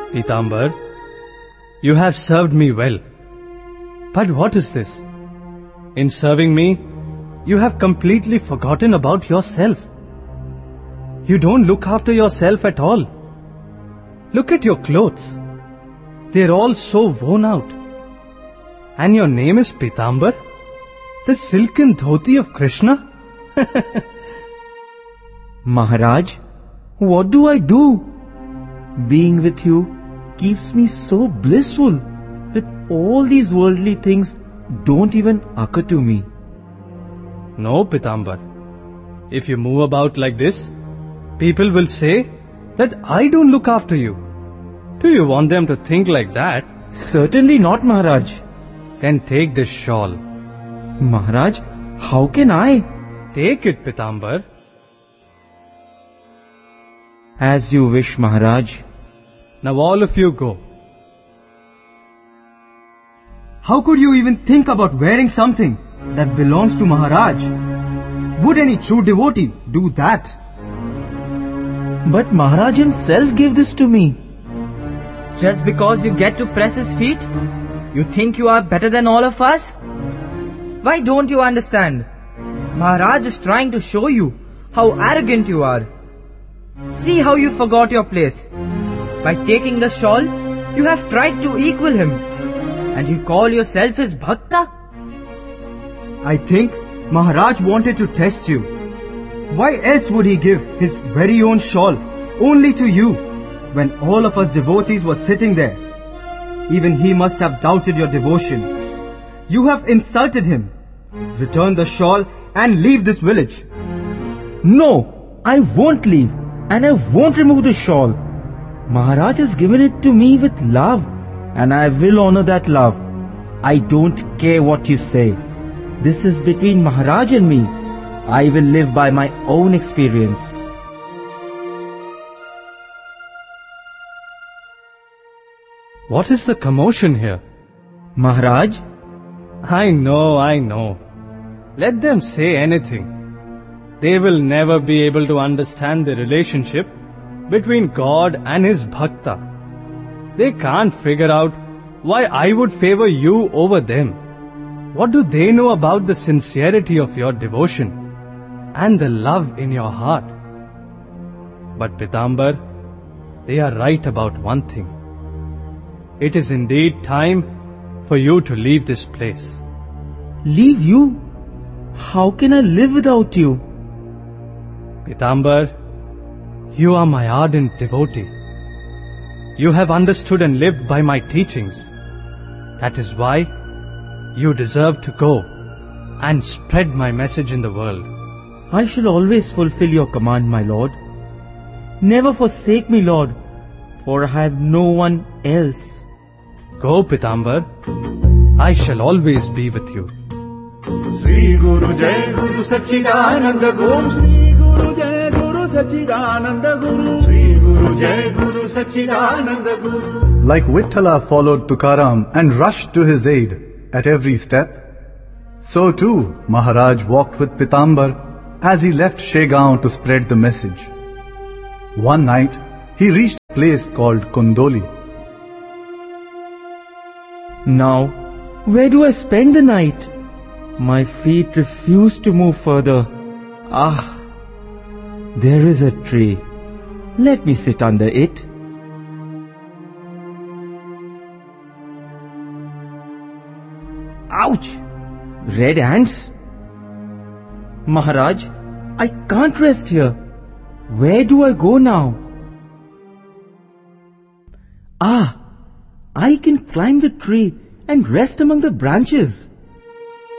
Pitambar, you have served me well. But what is this? In serving me, you have completely forgotten about yourself. You don't look after yourself at all. Look at your clothes. They're all so worn out. And your name is Pitambar? The silken dhoti of Krishna? Maharaj, what do I do? Being with you keeps me so blissful that all these worldly things don't even occur to me. No, Pitambar. If you move about like this, people will say that I don't look after you. Do you want them to think like that? Certainly not, Maharaj. Then take this shawl. Maharaj, how can I? Take it, Pitambar. As you wish, Maharaj. Now all of you go. How could you even think about wearing something that belongs to Maharaj? Would any true devotee do that? But Maharaj himself gave this to me. Just because you get to press his feet, you think you are better than all of us? Why don't you understand? Maharaj is trying to show you how arrogant you are. See how you forgot your place. By taking the shawl, you have tried to equal him. And you call yourself his bhakta? I think Maharaj wanted to test you. Why else would he give his very own shawl only to you when all of us devotees were sitting there? Even he must have doubted your devotion. You have insulted him. Return the shawl and leave this village. No, I won't leave, and I won't remove the shawl. Maharaj has given it to me with love, and I will honor that love. I don't care what you say. This is between Maharaj and me. I will live by my own experience. What is the commotion here? Maharaj? I know. Let them say anything. They will never be able to understand the relationship between God and his bhakta. They can't figure out why I would favor you over them. What do they know about the sincerity of your devotion and the love in your heart? But Pitambar, they are right about one thing. It is indeed time for you to leave this place. Leave you? How can I live without you? Pitambar, you are my ardent devotee. You have understood and lived by my teachings. That is why you deserve to go and spread my message in the world. I shall always fulfill your command, my Lord. Never forsake me, Lord, for I have no one else. Go, Pitambar. I shall always be with you. Sri Guru Jai Guru Sachidananda Guru Sri Guru Jai Guru Sachidananda Guru Sri Guru Jai Guru Sachidananda Guru. Like Vitthala followed Tukaram and rushed to his aid at every step, so too Maharaj walked with Pitambar as he left Shegaon to spread the message. One night he reached a place called Kondoli. Now, where do I spend the night? My feet refuse to move further. Ah, there is a tree. Let me sit under it. Ouch! Red ants? Maharaj, I can't rest here. Where do I go now? Ah, I can climb the tree and rest among the branches.